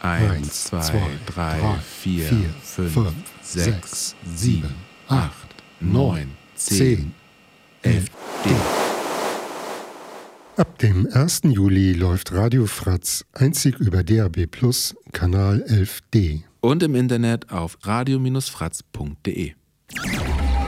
1, 2, 3, 4, 5, 6, 7, 8, 9, 10, 11, D. Ab dem 1. Juli läuft Radio Fratz einzig über DAB+, Kanal 11D. Und im Internet auf radio-fratz.de.